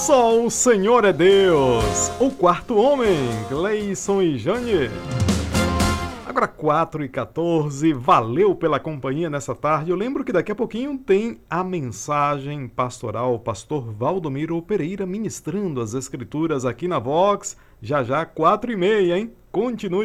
Só o Senhor é Deus. O quarto homem, Gleison e Jane. Agora 4h14, valeu pela companhia nessa tarde. Eu lembro que daqui a pouquinho tem a mensagem pastoral, pastor Valdomiro Pereira ministrando as escrituras aqui na Vox. Já já 4h30, hein? Continue